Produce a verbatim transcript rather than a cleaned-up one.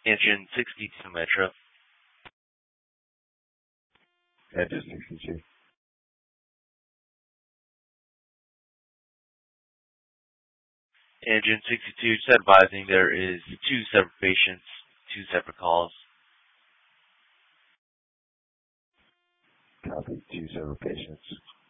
Engine sixty-two Metro. Engine sixty-two. Engine sixty-two, just advising there is two separate patients, two separate calls. Copy, two separate patients.